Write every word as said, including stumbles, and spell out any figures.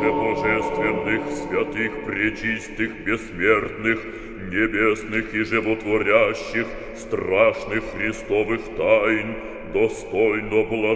же божественных, святых, пречистых, бессмертных, небесных и животворящих, страшных Христовых тайн, достойно благодарить.